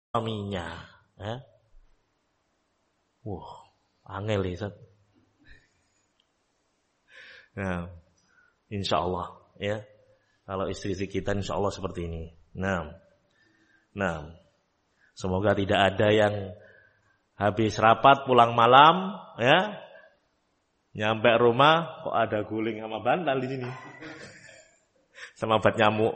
suaminya. Angel ya. Nah, insyaallah ya. Kalau istri kita insyaallah seperti ini. Nah, semoga tidak ada yang habis rapat pulang malam ya, nyampe rumah kok ada guling sama bantal di sini, sama obat nyamuk.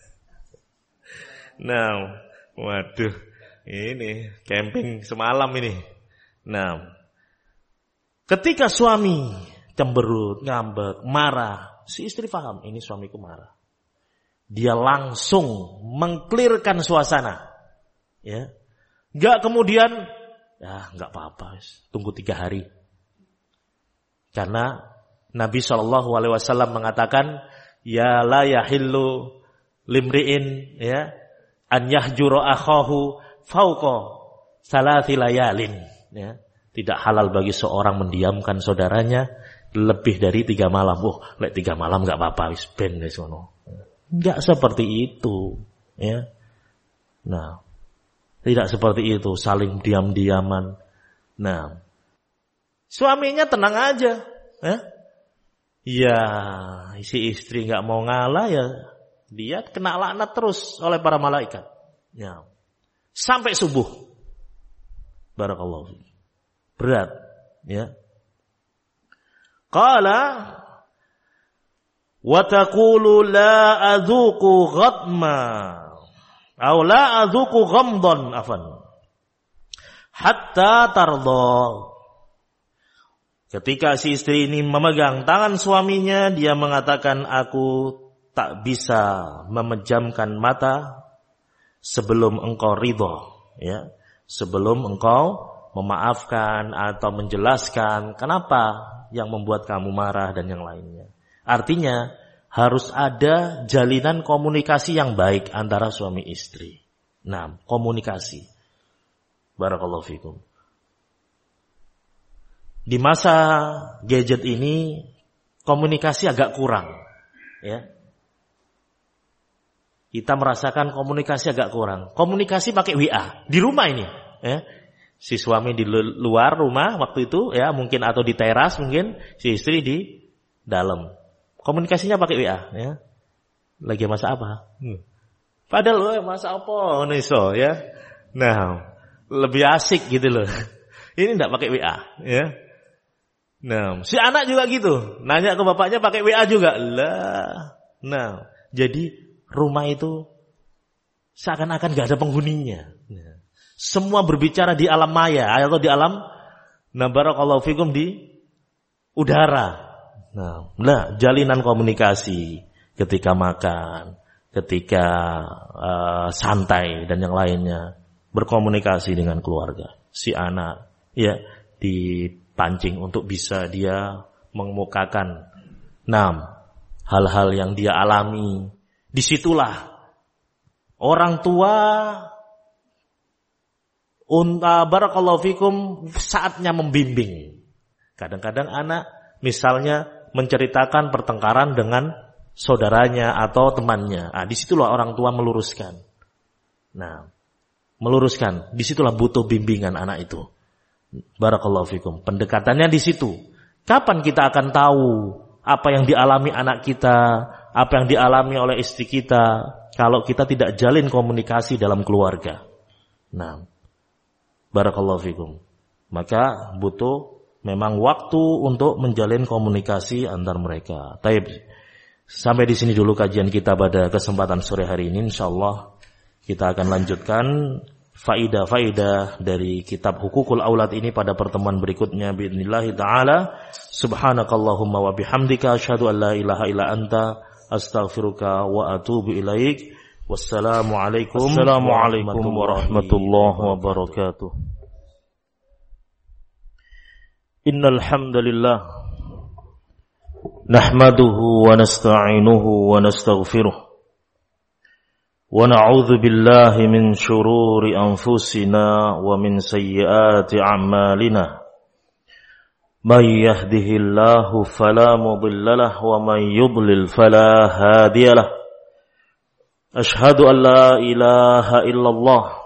Nah, waduh, ini camping semalam ini. Nah, ketika suami cemberut, ngambek, marah, si istri paham ini suamiku marah. Dia langsung mengklirkan suasana. Ya. Enggak kemudian enggak apa-apa, tunggu 3 hari. Karena Nabi SAW mengatakan, ya la yahillu limri'in ya an yahjura akhahu fauqa salati layalin ya. Tidak halal bagi seorang mendiamkan saudaranya lebih dari 3 malam. Lek 3 malam enggak apa-apa, wis ben wis ngono. Enggak seperti itu ya. Nah, tidak seperti itu, saling diam-diaman. Nah, suaminya tenang aja ya, si istri enggak mau ngalah ya, dia kena laknat terus oleh para malaikat ya. Sampai subuh. Barakallahu. Berat ya. Qala wa taqulu la adzuqu ghatma aw la adzuqu ghamdan hatta tarda. Ketika si istri ini memegang tangan suaminya, dia mengatakan, aku tak bisa memejamkan mata sebelum engkau ridha ya, sebelum engkau memaafkan atau menjelaskan kenapa yang membuat kamu marah dan yang lainnya. Artinya harus ada jalinan komunikasi yang baik antara suami istri. Nah, komunikasi. Barakallahu fikum. Di masa gadget ini komunikasi agak kurang, ya. Kita merasakan komunikasi agak kurang. Komunikasi pakai WA di rumah ini, ya. Si suami di luar rumah waktu itu, ya, mungkin atau di teras mungkin, si istri di dalam. Komunikasinya pakai WA, ya. Lagi masak apa? Padahal masak apa niso, ya. Nah, lebih asik gitu loh. Ini enggak pakai WA, ya. Nah, si anak juga gitu, nanya ke bapaknya pakai WA juga. Lah. Nah, jadi rumah itu seakan-akan enggak ada penghuninya. Nah, semua berbicara di alam maya atau di alam barakallahu fikum di udara. Nah, jalinan komunikasi ketika makan, ketika santai dan yang lainnya, berkomunikasi dengan keluarga. Si anak ya dipancing untuk bisa dia mengemukakan hal-hal yang dia alami. Disitulah orang tua barakallahu fikum saatnya membimbing. Kadang-kadang anak misalnya menceritakan pertengkaran dengan saudaranya atau temannya. Disitulah orang tua meluruskan. Nah, meluruskan. Disitulah butuh bimbingan anak itu. Barakallahu fikum. Pendekatannya di situ. Kapan kita akan tahu apa yang dialami anak kita, apa yang dialami oleh istri kita, kalau kita tidak jalin komunikasi dalam keluarga. Nah, barakallahu fikum. Maka butuh memang waktu untuk menjalin komunikasi antar mereka. Taib. Sampai di sini dulu kajian kita pada kesempatan sore hari ini. Insyaallah kita akan lanjutkan faidah-faidah dari kitab Hukukul Aulad ini pada pertemuan berikutnya biidznillah taala. Subhanakallahumma wa bihamdika asyhadu an la ilaha illa anta astaghfiruka wa atubu ilaik. Wassalamualaikum warahmatullahi wabarakatuh. Innal hamdalillah nahmaduhu wa nasta'inuhu wa nastaghfiruh wa na'udzu billahi min shururi anfusina wa min sayyiati a'malina. May yahdihillahu fala mudilla lahu wa may yudlil fala hadiya lahu. Ashhadu an la ilaha illallah